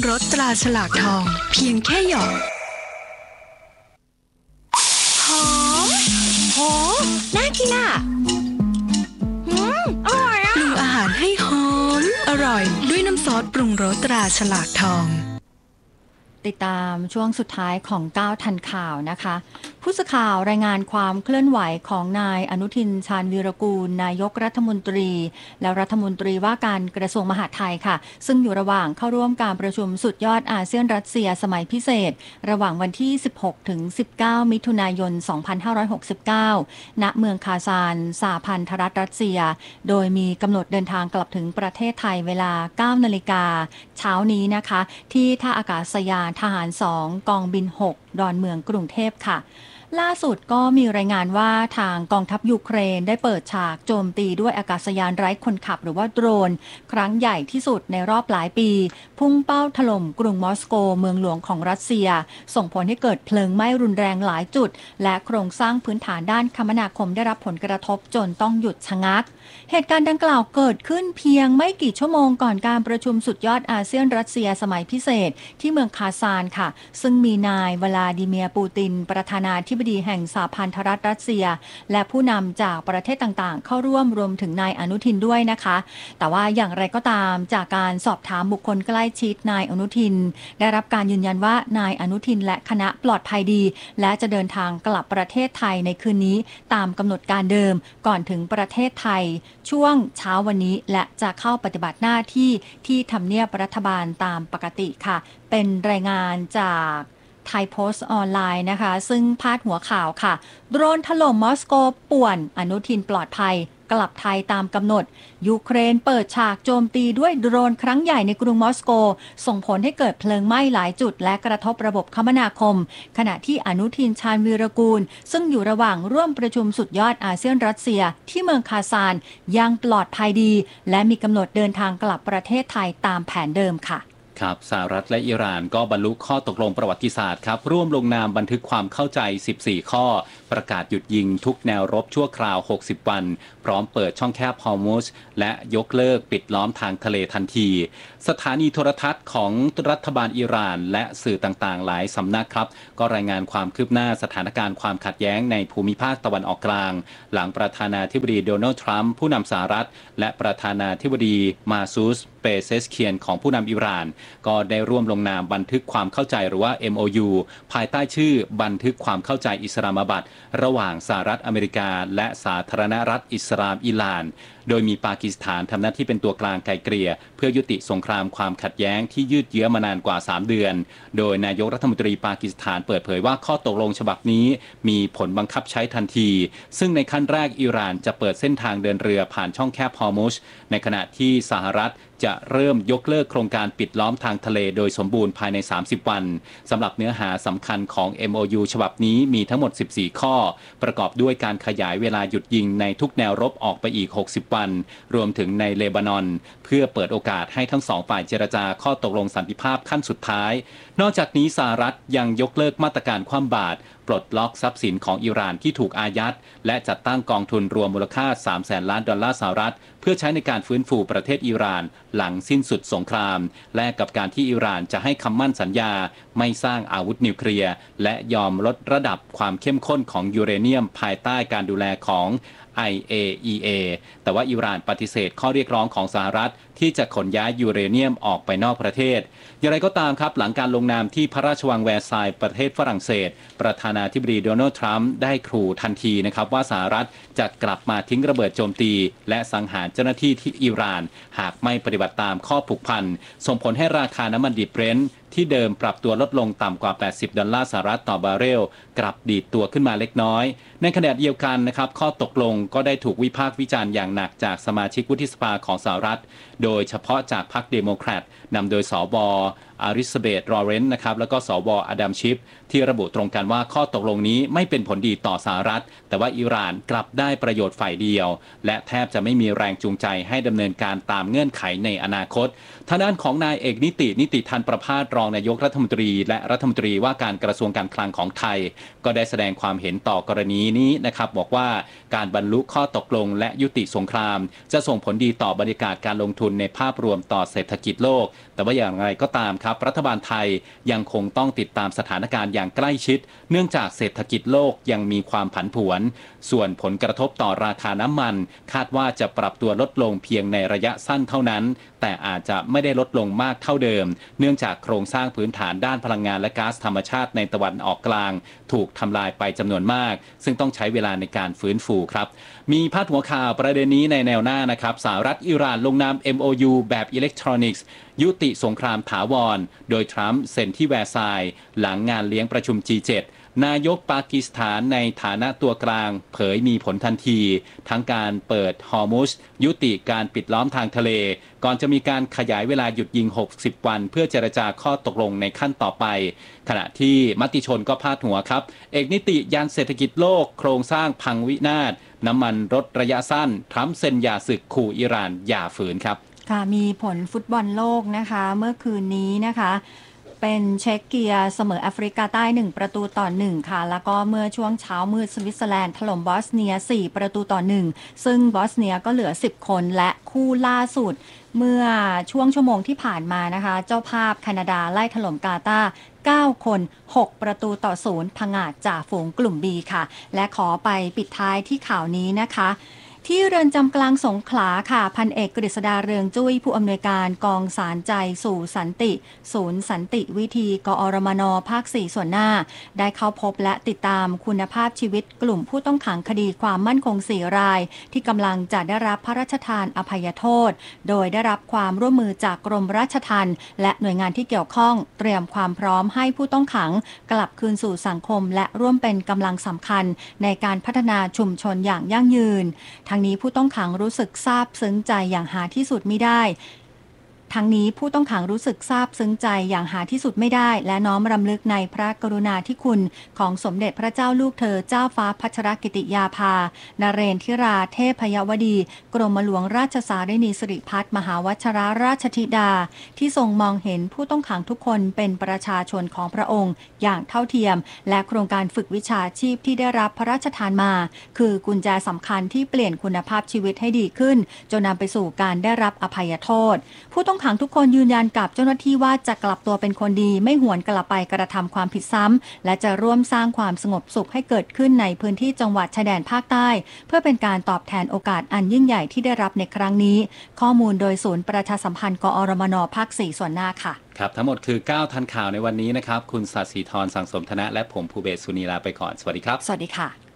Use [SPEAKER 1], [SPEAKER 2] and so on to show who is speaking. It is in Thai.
[SPEAKER 1] รสตราฉลากทองเพียงแค่หยอด
[SPEAKER 2] หอมโหน่ากินอ่ะอร่อยอ่ะ
[SPEAKER 1] ปรุงอาหารให้หอมอร่อยด้วยน้ำซอสปรุงรสตราฉลากทอง
[SPEAKER 3] ติดตามช่วงสุดท้ายของ9ทันข่าวนะคะผู้สื่อข่าวรายงานความเคลื่อนไหวของนายอนุทินชาญวีรกูลนายกรัฐมนตรีและรัฐมนตรีว่าการกระทรวงมหาดไทยค่ะซึ่งอยู่ระหว่างเข้าร่วมการประชุมสุดยอดอาเซียนรัสเซียสมัยพิเศษระหว่างวันที่16ถึง19มิถุนายน2569ณเมืองคาซานสหพันธรัฐรัสเซียโดยมีกำหนดเดินทางกลับถึงประเทศไทยเวลา 9 นาฬิกาเช้านี้นะคะที่ท่าอากาศยานทหาร 2 กองบิน 6 ดอนเมืองกรุงเทพค่ะล่าสุดก็มีรายงานว่าทางกองทัพยูเครนได้เปิดฉากโจมตีด้วยอากาศยานไร้คนขับหรือว่าโดรนครั้งใหญ่ที่สุดในรอบหลายปีพุ่งเป้าถล่มกรุงมอสโกเมืองหลวงของรัสเซียส่งผลให้เกิดเพลิงไหม้รุนแรงหลายจุดและโครงสร้างพื้นฐานด้านคมนาคมได้รับผลกระทบจนต้องหยุดชะงักเหตุการณ์ดังกล่าวเกิดขึ้นเพียงไม่กี่ชั่วโมงก่อนการประชุมสุดยอดอาเซียนรัสเซียสมัยพิเศษที่เมืองคาซานค่ะซึ่งมีนายวลาดิเมียร์ปูตินประธานาธิบดีแห่งสหพันธรัฐรัสเซียและผู้นำจากประเทศต่างๆเข้าร่วมรวมถึงนายอนุทินด้วยนะคะแต่ว่าอย่างไรก็ตามจากการสอบถามบุคคลใกล้ชิดนายอนุทินได้รับการยืนยันว่านายอนุทินและคณะปลอดภัยดีและจะเดินทางกลับประเทศไทยในคืนนี้ตามกำหนดการเดิมก่อนถึงประเทศไทยช่วงเช้าวันนี้และจะเข้าปฏิบัติหน้าที่ที่ทำเนียบรัฐบาลตามปกติค่ะเป็นรายงานจากไทยโพสต์ออนไลน์นะคะซึ่งพาดหัวข่าวค่ะโดรนถล่มมอสโกป่วนอนุทินปลอดภัยกลับไทยตามกำหนดยูเครนเปิดฉากโจมตีด้วยโดรนครั้งใหญ่ในกรุงมอสโกส่งผลให้เกิดเพลิงไหม้หลายจุดและกระทบระบบคมนาคมขณะที่อนุทินชาญวีรกูลซึ่งอยู่ระหว่างร่วมประชุมสุดยอดอาเซียนรัสเซียที่เมืองคาซานยังปลอดภัยดีและมีกำหนดเดินทางกลับประเทศไทยตามแผนเดิมค่ะ
[SPEAKER 4] ครับสหรัฐและอิหร่านก็บรรลุข้อตกลงประวัติศาสตร์ครับร่วมลงนามบันทึกความเข้าใจ14ข้อประกาศหยุดยิงทุกแนวรบชั่วคราว60วันพร้อมเปิดช่องแคบฮอร์มุซและยกเลิกปิดล้อมทางทะเลทันทีสถานีโทรทัศน์ของรัฐบาลอิหร่านและสื่อต่างๆหลายสำนักครับก็รายงานความคืบหน้าสถานการณ์ความขัดแย้งในภูมิภาคตะวันออกกลางหลังประธานาธิบดีโดนัลด์ทรัมป์ผู้นำสหรัฐและประธานาธิบดีมาซูสเปเซสเคียนของผู้นำอิหร่านก็ได้ร่วมลงนามบันทึกความเข้าใจหรือว่า MOU ภายใต้ชื่อบันทึกความเข้าใจอิสลามบัดระหว่างสหรัฐอเมริกาและสาธารณรัฐอิสลามอิหร่านโดยมีปากีสถานทำหน้าที่เป็นตัวกลางไกล่เกลี่ยเพื่อยุติสงครามความขัดแย้งที่ยืดเยื้อมานานกว่า3เดือนโดยนายกรัฐมนตรีปากีสถานเปิดเผยว่าข้อตกลงฉบับนี้มีผลบังคับใช้ทันทีซึ่งในขั้นแรกอิหร่านจะเปิดเส้นทางเดินเรือผ่านช่องแคบฮอร์มุซในขณะที่สหรัฐจะเริ่มยกเลิกโครงการปิดล้อมทางทะเลโดยสมบูรณ์ภายใน30วันสำหรับเนื้อหาสำคัญของ MOU ฉบับนี้มีทั้งหมด14ข้อประกอบด้วยการขยายเวลาหยุดยิงในทุกแนวรบออกไปอีก60วันรวมถึงในเลบานอนเพื่อเปิดโอกาสให้ทั้งสองฝ่ายเจรจาข้อตกลงสันติภาพขั้นสุดท้ายนอกจากนี้สหรัฐยังยกเลิกมาตรการคว่ำบาตรปลดล็อกทรัพย์สินของอิหร่านที่ถูกอายัดและจัดตั้งกองทุนรวมมูลค่า 300,000 ล้านดอลลาร์สหรัฐเพื่อใช้ในการฟื้นฟูประเทศอิหร่านหลังสิ้นสุดสงครามและกับการที่อิหร่านจะให้คำมั่นสัญญาไม่สร้างอาวุธนิวเคลียร์และยอมลดระดับความเข้มข้นของยูเรเนียมภายใต้การดูแลของ IAEA แต่ว่าอิหร่านปฏิเสธข้อเรียกร้องของสหรัฐที่จะขนย้ายยูเรเนียมออกไปนอกประเทศอย่างไรก็ตามครับหลังการลงนามที่พระราชวังแวร์ซายน์ประเทศฝรั่งเศสประธานาธิบดีโดนัลด์ทรัมป์ได้ขู่ทันทีนะครับว่าสหรัฐจะกลับมาทิ้งระเบิดโจมตีและสังหารเจ้าหน้าที่ที่อิหร่านหากไม่ปฏิบัติตามข้อผูกพันส่งผลให้ราคาน้ำมันดิบเบรนท์ที่เดิมปรับตัวลดลงต่ำกว่า$80ต่อบาร์เรลกลับดีดตัวขึ้นมาเล็กน้อยในขณะเดียวกันนะครับข้อตกลงก็ได้ถูกวิพากษ์วิจารณ์อย่างหนักจากสมาชิกวุฒิสภาของสหรัฐโดยเฉพาะจากพรรคเดโมแครตนำโดยสวอาริซาเบธ ลอเรนซ์นะครับแล้วก็สวอดัมชิฟที่ระบุตรงกันว่าข้อตกลงนี้ไม่เป็นผลดีต่อสหรัฐแต่ว่าอิหร่านกลับได้ประโยชน์ฝ่ายเดียวและแทบจะไม่มีแรงจูงใจให้ดำเนินการตามเงื่อนไขในอนาคตทางด้านของนายเอกนิติทันประภาสรรองนายกรัฐมนตรีและรัฐมนตรีว่าการกระทรวงการคลังของไทยก็ได้แสดงความเห็นต่อกรณีนี้นะครับบอกว่าการบรรลุข้อตกลงและยุติสงครามจะส่งผลดีต่อบรรยากาศการลงทุนในภาพรวมต่อเศรษฐกิจโลกแต่ว่าอย่างไรก็ตามครับรัฐบาลไทยยังคงต้องติดตามสถานการณ์อย่างใกล้ชิดเนื่องจากเศรษฐกิจโลกยังมีความผันผวนส่วนผลกระทบต่อราคาน้ำมันคาดว่าจะปรับตัวลดลงเพียงในระยะสั้นเท่านั้นแต่อาจจะไม่ได้ลดลงมากเท่าเดิมเนื่องจากโครงสร้างพื้นฐานด้านพลังงานและก๊าซธรรมชาติในตะวันออกกลางถูกทำลายไปจำนวนมากซึ่งต้องใช้เวลาในการฟื้นฟูครับมีพาดหัวข่าวประเด็นนี้ในแนวหน้านะครับสหรัฐอิหร่านลงนาม MOU แบบอิเล็กทรอนิกส์ยุติสงครามถาวรโดยทรัมป์เซ็นที่แวร์ซายน์หลังงานเลี้ยงประชุม G7นายกปากีสถานในฐานะตัวกลางเผยมีผลทันทีทั้งการเปิดฮอร์มุซยุติการปิดล้อมทางทะเลก่อนจะมีการขยายเวลาหยุดยิง60วันเพื่อเจรจาข้อตกลงในขั้นต่อไปขณะที่มติชนก็พาดหัวครับเอกนิติยานเศรษฐกิจโลกโครงสร้างพังวินาศน้ำมันลดระยะสั้นทรัมป์เซ็นหย่าศึกขู่อิหร่านอย่าฝืนครับ
[SPEAKER 3] ค่ะมีผลฟุตบอลโลกนะคะเมื่อคืนนี้นะคะเป็นเช็กเกียเสมอแอฟริกาใต้1-1ค่ะแล้วก็เมื่อช่วงเช้ามืดสวิตเซอร์แลนด์ถล่มบอสเนีย4-1ซึ่งบอสเนียก็เหลือ10คนและคู่ล่าสุดเมื่อช่วงชั่วโมงที่ผ่านมานะคะเจ้าภาพแคนาดาไล่ถล่มกาตาร์9คน6-0ผงาดจ่าฝูงกลุ่ม B ค่ะและขอไปปิดท้ายที่ข่าวนี้นะคะที่เรือนจำกลางสงขลาค่ะพันเอกกฤษดาเรืองจุ้ยผู้อำนวยการกองสารใจสู่สันติศูนย์สันติวิธีกอรมนภาค4ส่วนหน้าได้เข้าพบและติดตามคุณภาพชีวิตกลุ่มผู้ต้องขังคดีความมั่นคง4รายที่กำลังจะได้รับพระราชทานอภัยโทษโดยได้รับความร่วมมือจากกรมราชทัณฑ์และหน่วยงานที่เกี่ยวข้องเตรียมความพร้อมให้ผู้ต้องขังกลับคืนสู่สังคมและร่วมเป็นกำลังสำคัญในการพัฒนาชุมชนอย่างยั่งยืนทั้งนี้ผู้ต้องขังรู้สึกซาบซึ้งใจอย่างหาที่สุดมิได้ทั้งนี้ผู้ต้องขังรู้สึกซาบซึ้งใจอย่างหาที่สุดไม่ได้และน้อมรำลึกในพระกรุณาธิคุณของสมเด็จพระเจ้าลูกเธอเจ้าฟ้าพัชรกิติยาภานเรนทิราเทพยวดีกรมหลวงราชสารินีสิริพัฒน์มหาวชิรราชธิดาที่ทรงมองเห็นผู้ต้องขังทุกคนเป็นประชาชนของพระองค์อย่างเท่าเทียมและโครงการฝึกวิชาชีพที่ได้รับพระราชทานมาคือกุญแจสำคัญที่เปลี่ยนคุณภาพชีวิตให้ดีขึ้นจนนำไปสู่การได้รับอภัยโทษผู้ต้องขังทุกคนยืนยันกับเจ้าหน้าที่ว่าจะกลับตัวเป็นคนดีไม่หวนกลับไปกระทำความผิดซ้ำและจะร่วมสร้างความสงบสุขให้เกิดขึ้นในพื้นที่จังหวัดชายแดนภาคใต้เพื่อเป็นการตอบแทนโอกาสอันยิ่งใหญ่ที่ได้รับในครั้งนี้ข้อมูลโดยศูนย์ประชาสัมพันธ์กอรมนภาค4ส่วนหน้าค่ะ
[SPEAKER 4] ครับทั้งหมดคือ9ทันข่าวในวันนี้นะครับคุณศศิธรสังสมธนะและผมภูเบศสุนีลาไปก่อนสวัสดีครับ
[SPEAKER 3] สวัสดีค่ะ